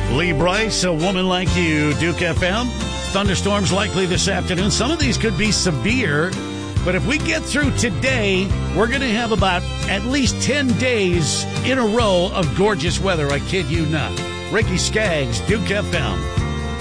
Lee Bryce, A Woman Like You, Duke FM. Thunderstorms likely this afternoon. Some of these could be severe, but if we get through today, we're going to have about at least 10 days in a row of gorgeous weather. I kid you not. Ricky Skaggs, Duke FM.